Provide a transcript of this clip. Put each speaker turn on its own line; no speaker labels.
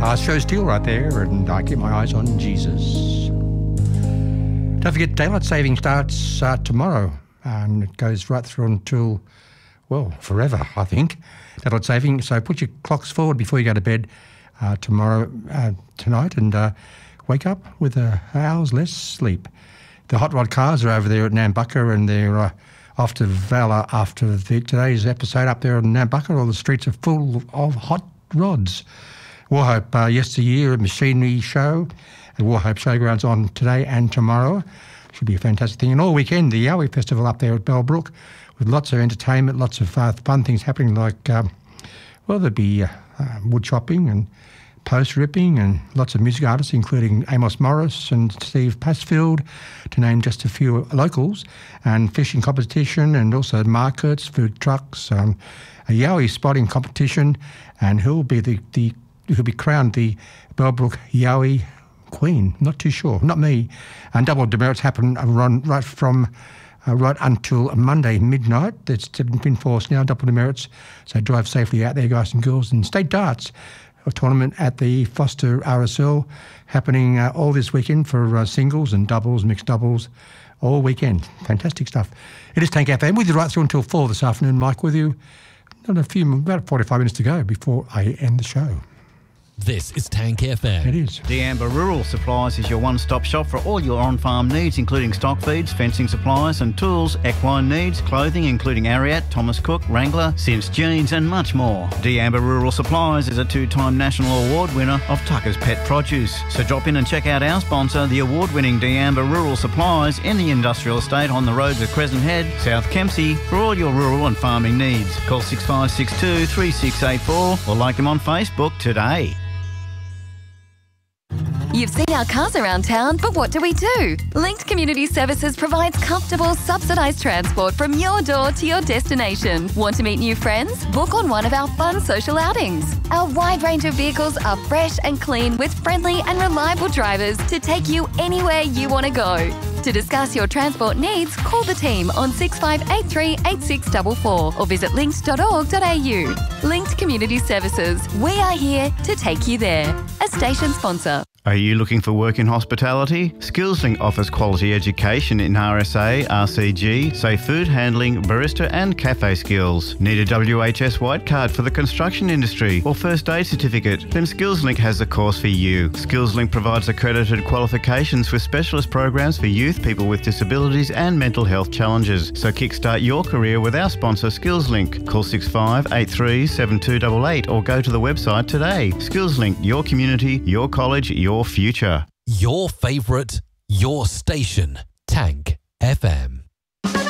Show still right there, and I keep my eyes on Jesus. Don't forget, daylight saving starts tomorrow, and it goes right through until, well, forever, I think. Daylight saving, so put your clocks forward before you go to bed tonight, and wake up with hours less sleep. The hot rod cars are over there at Nambucca, and they're off to Valor after today's episode up there in Nambucca. All the streets are full of hot rods. Warhope yesteryear machinery show at Warhope Showgrounds on today and tomorrow. Should be a fantastic thing. And all weekend, the Yowie Festival up there at Bellbrook, with lots of entertainment, lots of fun things happening, like, there'd be wood chopping and post ripping, and lots of music artists, including Amos Morris and Steve Passfield, to name just a few locals, and fishing competition, and also markets, food trucks, a Yowie spotting competition, and who'll be crowned the Bellbrook Yowie Queen? Not too sure, not me. And double demerits happen right until Monday midnight. It's been forced now, double demerits. So drive safely out there, guys and girls. And state darts, a tournament at the Foster RSL happening all this weekend for singles and doubles, mixed doubles, all weekend. Fantastic stuff. It is Tank FM with you right through until 4 this afternoon. Mike with you. About 45 minutes to go before I end the show.
This is Tank FM.
It is.
D'Amber Rural Supplies is your one-stop shop for all your on-farm needs, including stock feeds, fencing supplies and tools, equine needs, clothing including Ariat, Thomas Cook, Wrangler, Since Jeans and much more. D'Amber Rural Supplies is a 2-time national award winner of Tucker's Pet Produce. So drop in and check out our sponsor, the award-winning D'Amber Rural Supplies, in the industrial estate on the roads of Crescent Head, South Kempsey, for all your rural and farming needs. Call 6562 3684 or like them on Facebook today.
You've seen our cars around town, but what do? Linked Community Services provides comfortable, subsidised transport from your door to your destination. Want to meet new friends? Book on one of our fun social outings. Our wide range of vehicles are fresh and clean, with friendly and reliable drivers to take you anywhere you want to go. To discuss your transport needs, call the team on 6583 8644 or visit linked.org.au. Linked Community Services. We are here to take you there. A station sponsor.
Are you looking for work in hospitality? SkillsLink offers quality education in RSA, RCG, safe food handling, barista and cafe skills. Need a WHS white card for the construction industry or first aid certificate? Then SkillsLink has the course for you. SkillsLink provides accredited qualifications with specialist programs for youth, people with disabilities and mental health challenges. So kickstart your career with our sponsor SkillsLink. Call 6583 7288 or go to the website today. SkillsLink, your community, your college, your future.
Your favourite, your station, Tank FM.